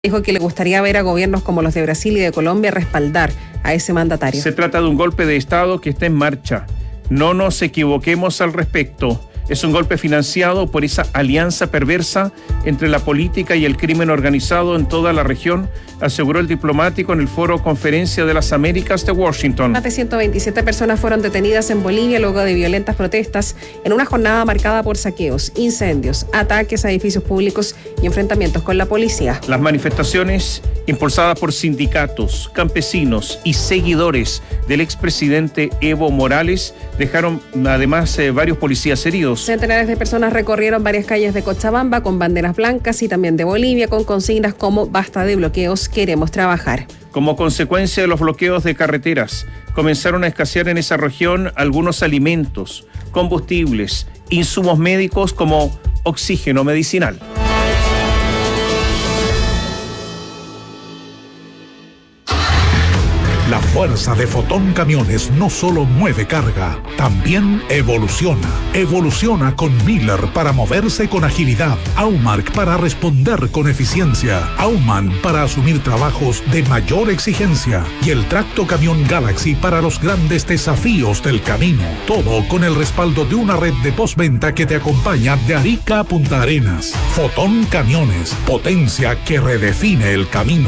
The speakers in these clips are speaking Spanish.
Dijo que le gustaría ver a gobiernos como los de Brasil y de Colombia respaldar a ese mandatario. Se trata de un golpe de Estado que está en marcha. No nos equivoquemos al respecto. Es un golpe financiado por esa alianza perversa entre la política y el crimen organizado en toda la región, aseguró el diplomático en el foro Conferencia de las Américas de Washington. Más de 127 personas fueron detenidas en Bolivia luego de violentas protestas en una jornada marcada por saqueos, incendios, ataques a edificios públicos y enfrentamientos con la policía. Las manifestaciones, impulsadas por sindicatos, campesinos y seguidores del expresidente Evo Morales, dejaron además varios policías heridos. Centenares de personas recorrieron varias calles de Cochabamba con banderas blancas y también de Bolivia con consignas como "Basta de bloqueos, queremos trabajar". Como consecuencia de los bloqueos de carreteras, comenzaron a escasear en esa región algunos alimentos, combustibles, insumos médicos como oxígeno medicinal. La fuerza de Fotón Camiones no solo mueve carga, también evoluciona. Evoluciona con Miller para moverse con agilidad, Aumark para responder con eficiencia, Aumann para asumir trabajos de mayor exigencia y el Tracto Camión Galaxy para los grandes desafíos del camino. Todo con el respaldo de una red de postventa que te acompaña de Arica a Punta Arenas. Fotón Camiones, potencia que redefine el camino.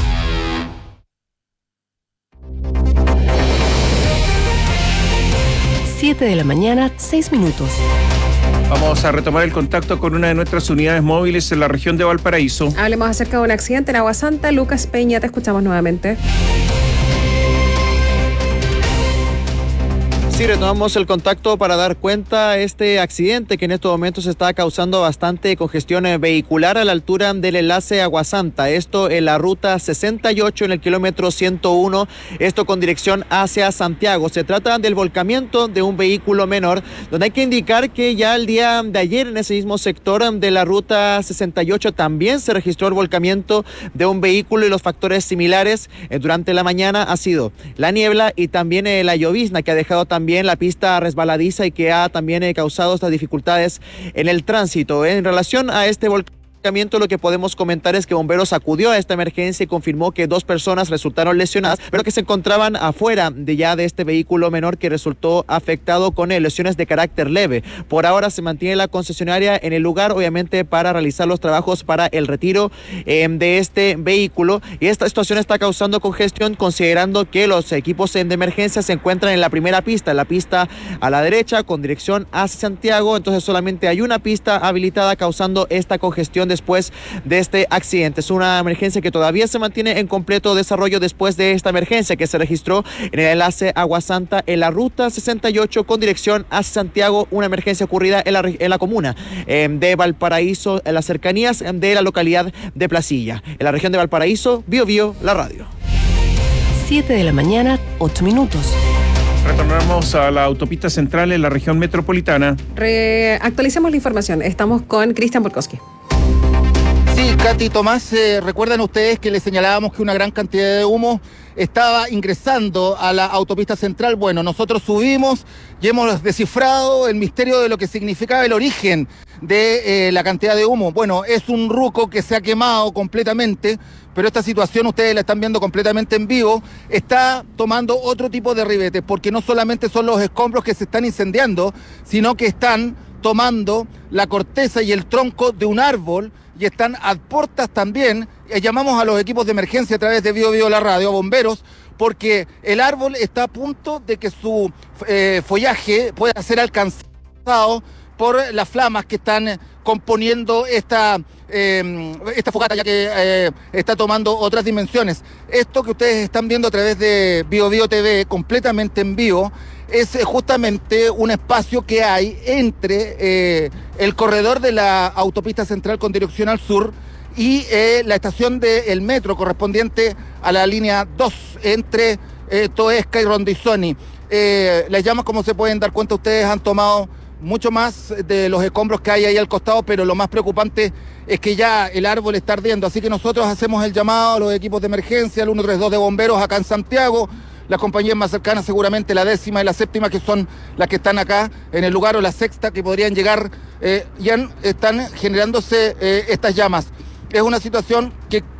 7 de la mañana, 6 minutos. Vamos a retomar el contacto con una de nuestras unidades móviles en la región de Valparaíso. Hablemos acerca de un accidente en Agua Santa. Lucas Peña, te escuchamos nuevamente. Sí, retomamos el contacto para dar cuenta de este accidente que en estos momentos está causando bastante congestión vehicular a la altura del enlace Agua Santa. Esto en la ruta 68 en el kilómetro 101, esto con dirección hacia Santiago. Se trata del volcamiento de un vehículo menor, donde hay que indicar que ya el día de ayer en ese mismo sector de la ruta 68 también se registró el volcamiento de un vehículo y los factores similares durante la mañana ha sido la niebla y también la llovizna que ha dejado también la pista resbaladiza y que ha también causado estas dificultades en el tránsito. En relación a este volcamiento, lo que podemos comentar es que Bomberos acudió a esta emergencia y confirmó que 2 personas resultaron lesionadas, pero que se encontraban afuera de este vehículo menor que resultó afectado con lesiones de carácter leve. Por ahora se mantiene la concesionaria en el lugar, obviamente para realizar los trabajos para el retiro de este vehículo, y esta situación está causando congestión considerando que los equipos de emergencia se encuentran en la primera pista, en la pista a la derecha con dirección hacia Santiago, entonces solamente hay una pista habilitada causando esta congestión después de este accidente. Es una emergencia que todavía se mantiene en completo desarrollo después de esta emergencia que se registró en el enlace Agua Santa en la ruta 68 con dirección hacia Santiago, una emergencia ocurrida en la comuna de Valparaíso, en las cercanías de la localidad de Placilla. En la región de Valparaíso, Biobío, la radio. 7 de la mañana, 8 minutos. Retornamos a la autopista central en la región metropolitana. Actualicemos la información. Estamos con Cristian Borkowski. Sí, Katy, Tomás, recuerdan ustedes que les señalábamos que una gran cantidad de humo estaba ingresando a la autopista central. Bueno, nosotros subimos y hemos descifrado el misterio de lo que significaba el origen de la cantidad de humo. Bueno, es un ruco que se ha quemado completamente, pero esta situación ustedes la están viendo completamente en vivo, está tomando otro tipo de ribetes, porque no solamente son los escombros que se están incendiando, sino que están tomando la corteza y el tronco de un árbol y están a portas también. Llamamos a los equipos de emergencia a través de Bio la radio, a bomberos, porque el árbol está a punto de que su follaje pueda ser alcanzado por las flamas que están componiendo esta fogata, ya que está tomando otras dimensiones. Esto que ustedes están viendo a través de Bio TV, completamente en vivo, es justamente un espacio que hay entre el corredor de la autopista central con dirección al sur y la estación del metro correspondiente a la línea 2 entre Toesca y Rondizoni. Les llamo, como se pueden dar cuenta, ustedes han tomado mucho más de los escombros que hay ahí al costado, pero lo más preocupante es que ya el árbol está ardiendo, así que nosotros hacemos el llamado a los equipos de emergencia, al 132 de bomberos acá en Santiago, las compañías más cercanas seguramente la 10ª y la 7ª, que son las que están acá en el lugar, o la 6ª, que podrían llegar, ya están generándose estas llamas. Es una situación que